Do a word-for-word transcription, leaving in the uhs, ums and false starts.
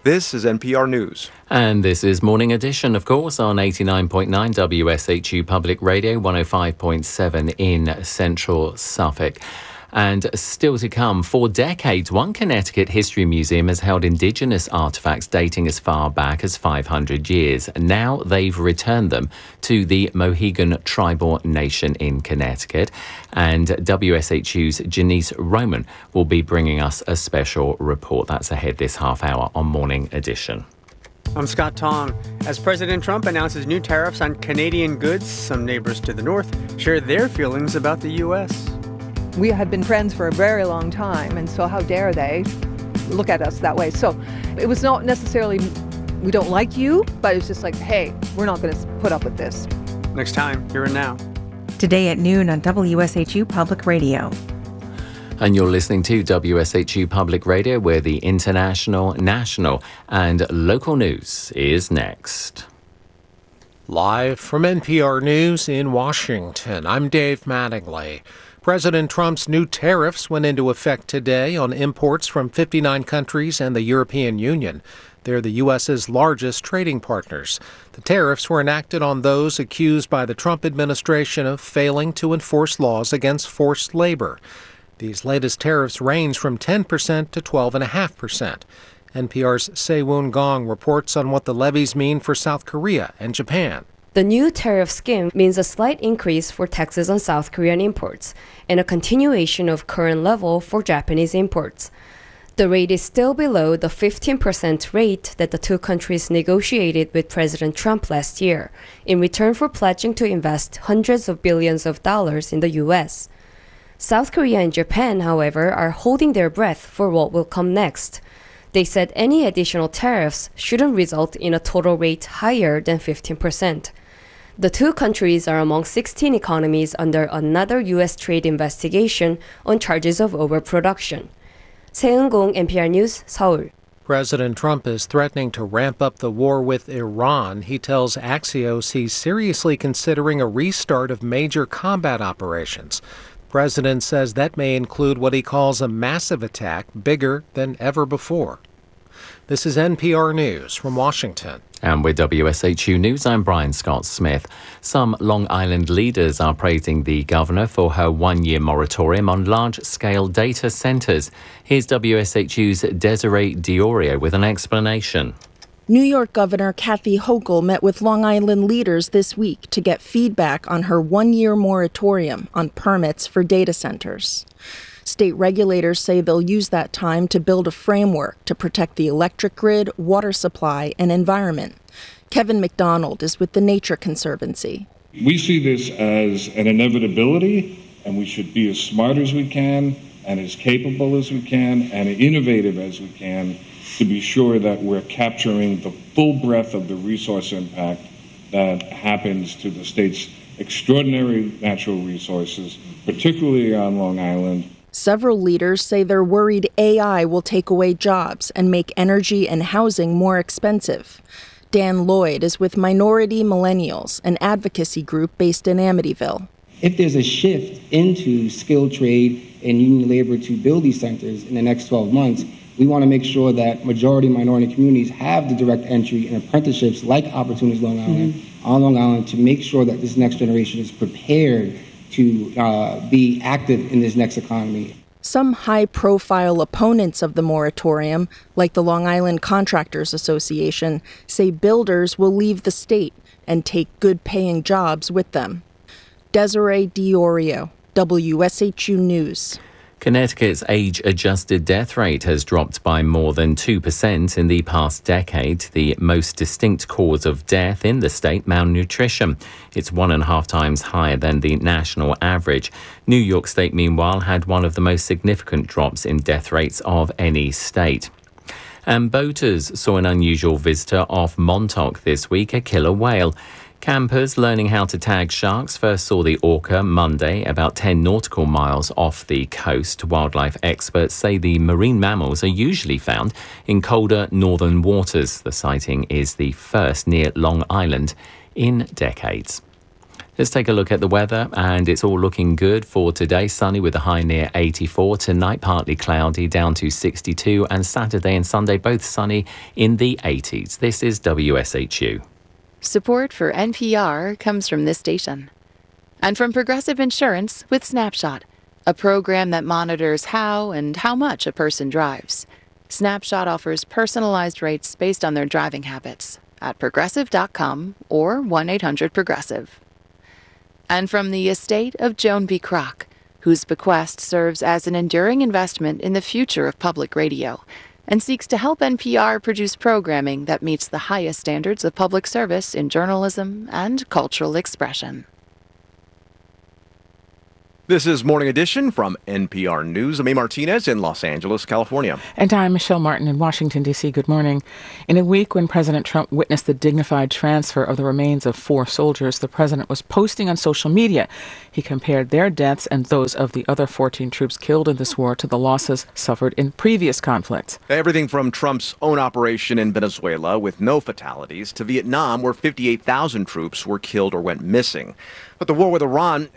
This is N P R News. And this is Morning Edition, of course, on eighty-nine point nine W S H U Public Radio, one oh five point seven in central Suffolk. And still to come, for decades, one Connecticut history museum has held Indigenous artefacts dating as far back as five hundred years. Now they've returned them to the Mohegan Tribal Nation in Connecticut. And W S H U's Janice Roman will be bringing us a special report. That's ahead this half hour on Morning Edition. I'm Scott Tong. As President Trump announces new tariffs on Canadian goods, some neighbors to the north share their feelings about the U S. We have been friends for a very long time, and so how dare they look at us that way? So it was not necessarily we don't like you, but it's just like, hey, we're not going to put up with this. Next time, Here and Now. Today at noon on W S H U Public Radio. And you're listening to W S H U Public Radio, where the international, national and local news is next. Live from N P R News in Washington, I'm Dave Mattingly. President Trump's new tariffs went into effect today on imports from fifty-nine countries and the European Union. They're the U S's largest trading partners. The tariffs were enacted on those accused by the Trump administration of failing to enforce laws against forced labor. These latest tariffs range from ten percent to twelve point five percent. N P R's Se-Woon Gong reports on what the levies mean for South Korea and Japan. The new tariff scheme means a slight increase for taxes on South Korean imports and a continuation of current level for Japanese imports. The rate is still below the fifteen percent rate that the two countries negotiated with President Trump last year in return for pledging to invest hundreds of billions of dollars in the U S. South Korea and Japan, however, are holding their breath for what will come next. They said any additional tariffs shouldn't result in a total rate higher than fifteen percent. The two countries are among sixteen economies under another U S trade investigation on charges of overproduction. 세은공 N P R News, 서울. President Trump is threatening to ramp up the war with Iran. He tells Axios he's seriously considering a restart of major combat operations. The president says that may include what he calls a massive attack bigger than ever before. This is N P R News from Washington. And with W S H U News, I'm Brian Scott Smith. Some Long Island leaders are praising the governor for her one-year moratorium on large-scale data centers. Here's W S H U's Desiree Diorio with an explanation. New York Governor Kathy Hochul met with Long Island leaders this week to get feedback on her one-year moratorium on permits for data centers. State regulators say they'll use that time to build a framework to protect the electric grid, water supply, and environment. Kevin McDonald is with the Nature Conservancy. We see this as an inevitability, and we should be as smart as we can, and as capable as we can, and innovative as we can to be sure that we're capturing the full breadth of the resource impact that happens to the state's extraordinary natural resources, particularly on Long Island. Several leaders say they're worried A I will take away jobs and make energy and housing more expensive. Dan Lloyd is with Minority Millennials, an advocacy group based in Amityville. If there's a shift into skilled trade and union labor to build these centers in the next twelve months, we want to make sure that majority minority communities have the direct entry and apprenticeships like Opportunities Long Island mm-hmm. on Long Island to make sure that this next generation is prepared to uh, be active in this next economy. Some high-profile opponents of the moratorium, like the Long Island Contractors Association, say builders will leave the state and take good-paying jobs with them. Desiree Diorio, W S H U News. Connecticut's age-adjusted death rate has dropped by more than two percent in the past decade. The most distinct cause of death in the state, malnutrition. It's one and a half times higher than the national average. New York State, meanwhile, had one of the most significant drops in death rates of any state. And boaters saw an unusual visitor off Montauk this week, a killer whale. Campers learning how to tag sharks first saw the orca Monday, about ten nautical miles off the coast. Wildlife experts say the marine mammals are usually found in colder northern waters. The sighting is the first near Long Island in decades. Let's take a look at the weather, and it's all looking good for today. Sunny with a high near eighty-four. Tonight, partly cloudy, down to sixty-two. And Saturday and Sunday, both sunny in the eighties. This is W S H U. Support for N P R comes from this station. And from Progressive Insurance with Snapshot, a program that monitors how and how much a person drives. Snapshot offers personalized rates based on their driving habits at progressive dot com or one eight hundred progressive. And from the estate of Joan B. Kroc, whose bequest serves as an enduring investment in the future of public radio and seeks to help N P R produce programming that meets the highest standards of public service in journalism and cultural expression. This is Morning Edition from N P R News. I'm A. Martinez in Los Angeles, California. And I'm Michelle Martin in Washington, D C. Good morning. In a week when President Trump witnessed the dignified transfer of the remains of four soldiers, the president was posting on social media. He compared their deaths and those of the other fourteen troops killed in this war to the losses suffered in previous conflicts. Everything from Trump's own operation in Venezuela with no fatalities to Vietnam, where fifty-eight thousand troops were killed or went missing. But the war with Iran